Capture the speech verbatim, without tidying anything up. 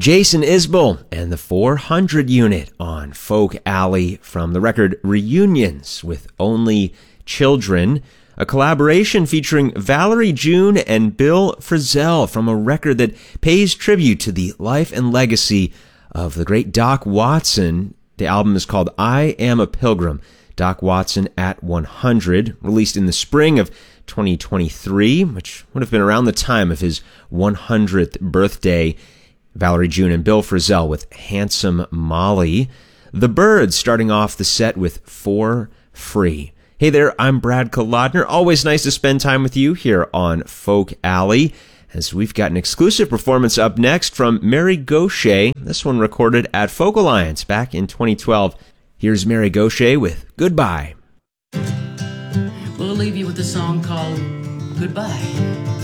Jason Isbell and the four hundred Unit on Folk Alley from the record Reunions with Only Children, a collaboration featuring Valerie June and Bill Frisell from a record that pays tribute to the life and legacy of the great Doc Watson. The album is called I Am a Pilgrim, Doc Watson at one hundred, released in the spring of twenty twenty-three, which would have been around the time of his one hundredth birthday. Valerie June and Bill Frisell with Handsome Molly. The Byrds starting off the set with For Free. Hey there, I'm Brad Kolodner. Always nice to spend time with you here on Folk Alley, as we've got an exclusive performance up next from Mary Gauthier. This one recorded at Folk Alliance back in twenty twelve. Here's Mary Gauthier with Goodbye. We'll leave you with a song called Goodbye.